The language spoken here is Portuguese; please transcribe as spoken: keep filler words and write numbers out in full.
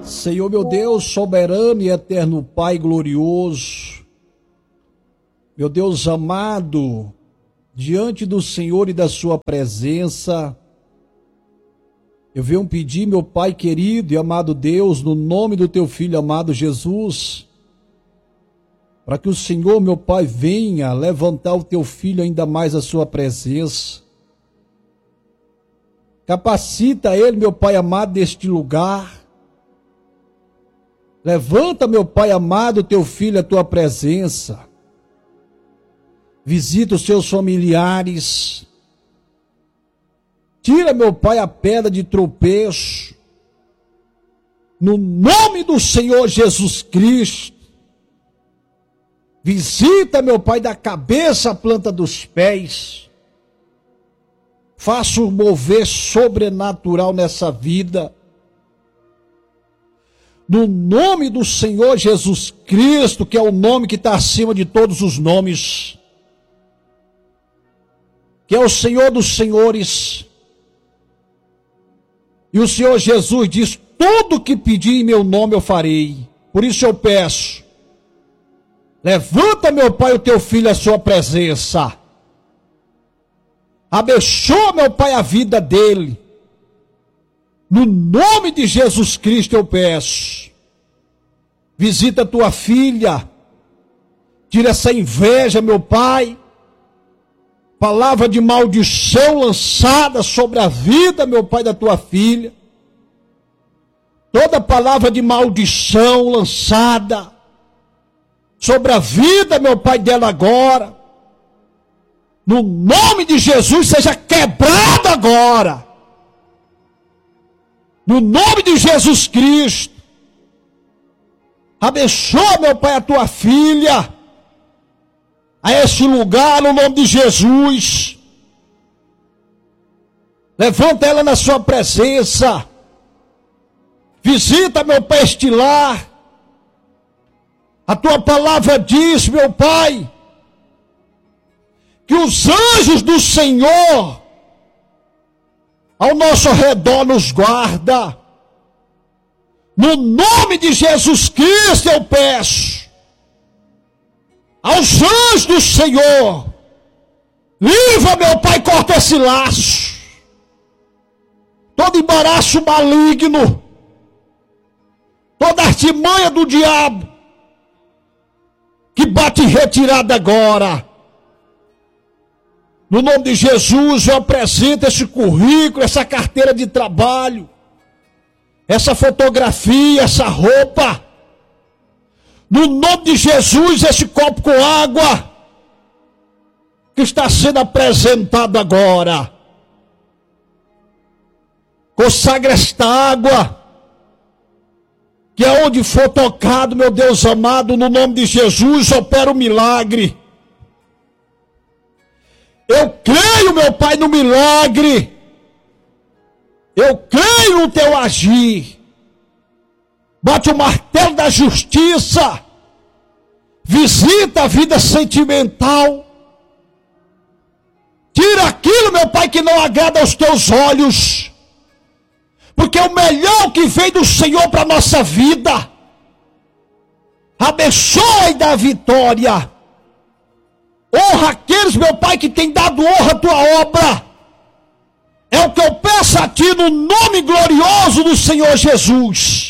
Senhor meu Deus, soberano e eterno Pai glorioso, meu Deus amado, diante do Senhor e da sua presença, eu venho pedir, meu Pai querido e amado Deus, no nome do teu Filho amado Jesus, para que o Senhor, meu Pai, venha levantar o teu Filho ainda mais à sua presença. Capacita ele, meu Pai amado, deste lugar. Levanta, meu Pai amado, teu filho à tua presença. Visita os seus familiares. Tira, meu Pai, a pedra de tropeço. No nome do Senhor Jesus Cristo. Visita, meu Pai, da cabeça à planta dos pés. Faça um mover sobrenatural nessa vida. No nome do Senhor Jesus Cristo, que é o nome que está acima de todos os nomes, que é o Senhor dos senhores, e o Senhor Jesus diz, tudo que pedir em meu nome eu farei. Por isso eu peço, levanta, meu Pai, o teu filho à sua presença, abençoa, meu Pai, a vida dele. No nome de Jesus Cristo eu peço. Visita a tua filha. Tira essa inveja, meu Pai. Palavra de maldição lançada sobre a vida, meu Pai, da tua filha. Toda palavra de maldição lançada sobre a vida, meu Pai, dela agora. No nome de Jesus seja quebrado agora. No nome de Jesus Cristo, abençoa, meu Pai, a tua filha, a esse lugar, no nome de Jesus. Levanta ela na sua presença. Visita, meu Pai, este lar. A tua palavra diz, meu Pai, que os anjos do Senhor ao nosso redor nos guarda. No nome de Jesus Cristo eu peço aos anjos do Senhor, livra, meu Pai, corta esse laço, todo embaraço maligno, toda artimanha do diabo que bate em retirada agora. No nome de Jesus, eu apresento esse currículo, essa carteira de trabalho, essa fotografia, essa roupa. No nome de Jesus, esse copo com água, que está sendo apresentado agora. Consagra esta água, que é onde for tocado, meu Deus amado, no nome de Jesus, opera o milagre. Eu creio, meu Pai, no milagre. Eu creio no teu agir. Bate o martelo da justiça. Visita a vida sentimental. Tira aquilo, meu Pai, que não agrada aos teus olhos. Porque o melhor que vem do Senhor para a nossa vida. Abençoa e dá vitória. Honra aqueles, meu Pai, que tem dado honra à tua obra. É o que eu peço a ti no nome glorioso do Senhor Jesus.